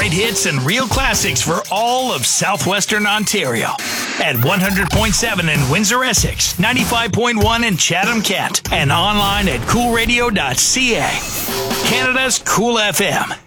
right hits and real classics for all of southwestern Ontario. At 100.7 in Windsor, Essex, 95.1 in Chatham-Kent, and online at coolradio.ca. Canada's Cool FM.